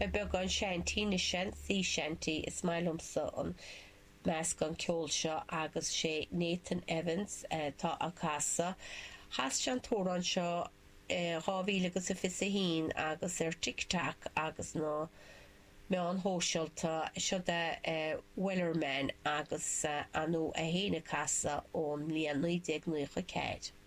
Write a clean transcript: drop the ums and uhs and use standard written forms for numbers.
Be beg an seantíine sí seantí is mailumsa an meas gan ceol seo agus sé Nathan Evans tá a casa. Has sean tóran seo 2015 agus TikTok agus ná me an hóseilta seo de Wellerman agus anú a héine casa ón líon 1994.